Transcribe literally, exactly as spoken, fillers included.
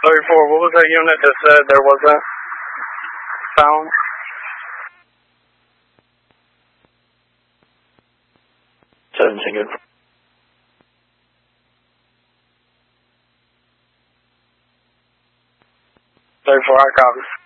thirty-four, what was that unit that said there wasn't sound? seventeen, good. thirty-four, I copy.